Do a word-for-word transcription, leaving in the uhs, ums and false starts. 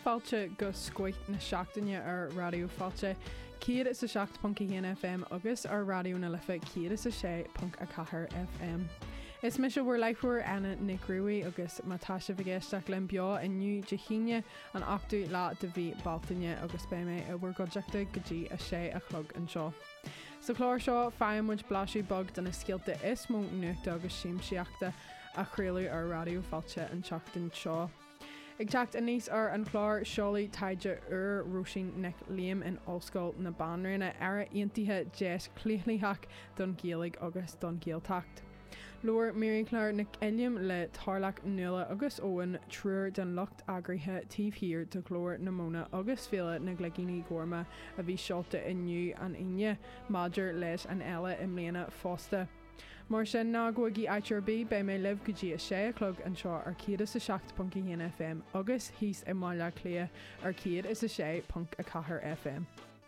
fáilte go scoit na seachtaine ar radioáilte, céad is a seacht punt chéan F M agus ar radio na lifa céad is a sé punt a chathair F M. Is mis se bhfuair leithúir ana na grúí agus matáise bhgéisteach len beo inniu de chéine an achtaí lá de bhí baltaine agus béime a bhfuair godeachta go dtí a sé a chlog an seo. Sa chlár seo feimmuid blaisiú bog den na scialta is mó nuachta agus siamsíoachta a chréalú ar radioáilte an teachtain seo. Ag teacht a níos ar an chlár seolaí taide ur rúsin nec líam in óscail na banrína ar iontaithe déis clíochnaítheach don géalaigh agus don géaltacht. Lúir Miriamclár Nic Eiliam le tarlach nula agus óhan trúr den lucht agrithe tíomhthír do glóir na móna agus féile na glegíní gorma a bhí seolta inniu an aine maidir leis an eile im léana fósta. Mar sin ná goigi áitirbí be mé libh go dtí a sé a chlog an seo ar céad is a seacht punt chéan F M agus híos i mála clia ar céad is a sé punt a chathair F M.